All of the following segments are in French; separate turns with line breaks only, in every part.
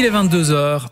Il est 22h.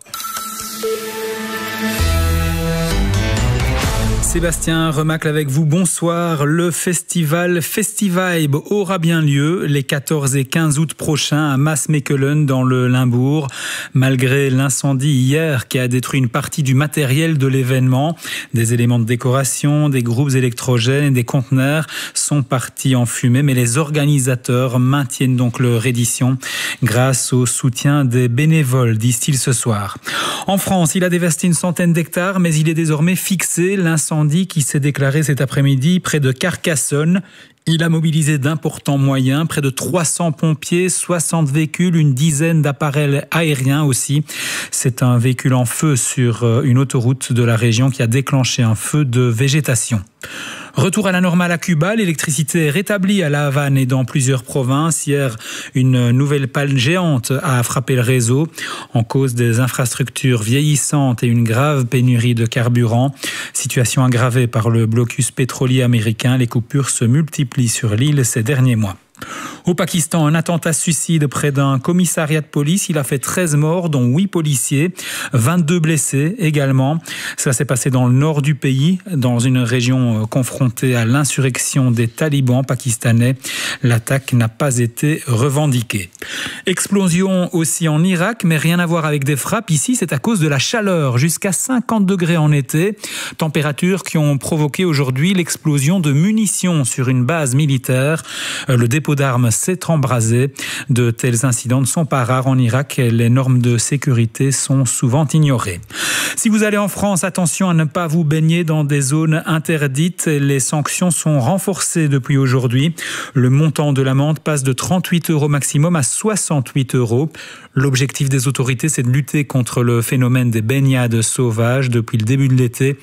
Sébastien Remacle avec vous, bonsoir. Le festival Festivibe aura bien lieu les 14 et 15 août prochains à Maasmechelen dans le Limbourg. Malgré l'incendie hier qui a détruit une partie du matériel de l'événement, des éléments de décoration, des groupes électrogènes et des conteneurs sont partis en fumée, mais les organisateurs maintiennent donc leur édition grâce au soutien des bénévoles, disent-ils ce soir. En France, il a dévasté une centaine d'hectares, mais il est désormais fixé. L'incendie qui s'est déclaré cet après-midi près de Carcassonne. Il a mobilisé d'importants moyens, près de 300 pompiers, 60 véhicules, une dizaine d'appareils aériens aussi. C'est un véhicule en feu sur une autoroute de la région qui a déclenché un feu de végétation. Retour à la normale à Cuba, l'électricité est rétablie à La Havane et dans plusieurs provinces. Hier, une nouvelle panne géante a frappé le réseau en cause des infrastructures vieillissantes et une grave pénurie de carburant. Situation aggravée par le blocus pétrolier américain. Les coupures se multiplient sur l'île ces derniers mois. Au Pakistan, un attentat suicide près d'un commissariat de police. Il a fait 13 morts, dont 8 policiers, 22 blessés également. Ça s'est passé dans le nord du pays, dans une région confrontée à l'insurrection des talibans pakistanais. L'attaque n'a pas été revendiquée. Explosion aussi en Irak, mais rien à voir avec des frappes. Ici, c'est à cause de la chaleur, jusqu'à 50 degrés en été. Températures qui ont provoqué aujourd'hui l'explosion de munitions sur une base militaire. Le dépôt d'armes s'est embrasé. De tels incidents ne sont pas rares en Irak. Les normes de sécurité sont souvent ignorées. Si vous allez en France, attention à ne pas vous baigner dans des zones interdites. Les sanctions sont renforcées depuis aujourd'hui. Le montant de l'amende passe de 38 € maximum à 68 €. L'objectif des autorités, c'est de lutter contre le phénomène des baignades sauvages. Depuis le début de l'été,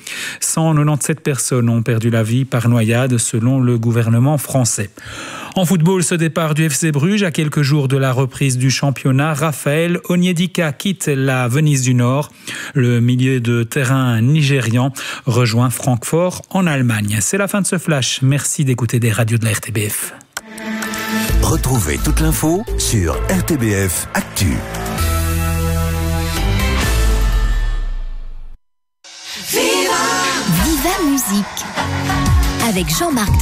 197 personnes ont perdu la vie par noyade, selon le gouvernement français. En football, ce départ du FC Bruges à quelques jours de la reprise du championnat. Raphaël Onyedika quitte la Venise du Nord. Le milieu de terrain nigérian rejoint Francfort en Allemagne. C'est la fin de ce flash. Merci d'écouter des radios de la RTBF.
Retrouvez toute l'info sur RTBF Actu.
Viva Musique avec Jean-Marc